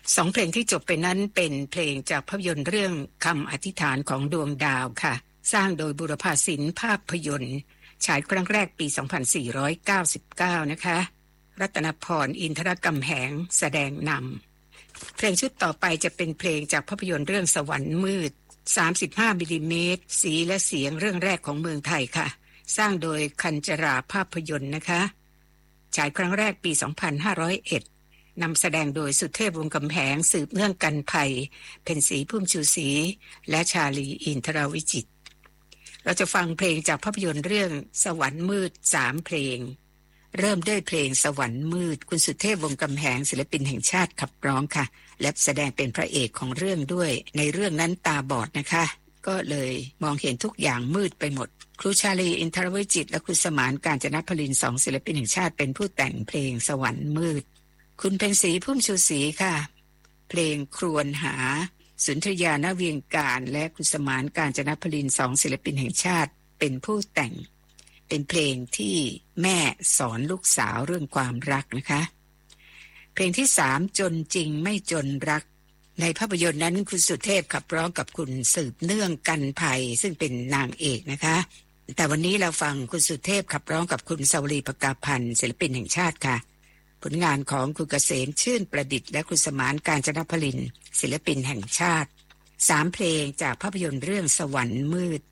สองเพลงที่จบไปนั้นเป็นเพลงจากภาพยนตร์เรื่องคำอธิษฐานของดวงดาวค่ะสร้างโดยบุรพาศิลป์ภาพยนตร์ฉายครั้งแรกปี 2499 นะคะรัตนพรอินทรกำแหงแสดงนำเพลงชุดต่อไปจะเป็นเพลงจากภาพยนตร์เรื่องสวรรค์มืด35 มิลลิเมตรสีและเสียงเรื่องแรกของเมืองไทยค่ะสร้างโดยคัญจราภาพยนตร์นะคะฉายครั้งแรกปี 2501 นำแสดงโดยสุเทพวงศ์กำแหงสืบเนื่องกันภัยเพ็ญศรีพุ่มชูศรีและชาลีอินทรวิจิตรเราจะฟังเพลงจากภาพยนตร์เรื่องสวรรค์มืด3เพลงเริ่มด้วยเพลงสวรรค์มืดคุณสุเทพวงศ์กำแหงศิลปินแห่งชาติขับร้องค่ะและแสดงเป็นพระเอกของเรื่องด้วยในเรื่องนั้นตาบอดนะคะก็เลยมองเห็นทุกอย่างมืดไปหมดครูชาลีอินทรวิจิตรและครูสมานกาญจนพลิน2ศิลปินแห่งชาติเป็นผู้แต่งเพลงสวรรค์มืดคุณเพ็ญศรีพุ่มชูศรีค่ะเพลงครวญหาสุนทรยาณเวียงการและครูสมานกาญจนพลิน2ศิลปินแห่งชาติเป็นผู้แต่งเป็นเพลงที่แม่สอนลูกสาวเรื่องความรักนะคะเพลงที่3จนจริงไม่จนรักในภาพยนตร์นั้นคุณสุเทพขับร้องกับคุณสืบเนื่องกันภัยซึ่งเป็นนางเอกนะคะแต่วันนี้เราฟังคุณสุเทพขับร้องกับคุณสวรีประกาพันธ์ศิลปินแห่งชาติค่ะผลงานของคุณเกษมชื่นประดิษฐ์และคุณสมานกาญจนพลินศิลปินแห่งชาติ3เพลงจากภาพยนตร์เรื่องสวรรค์มืด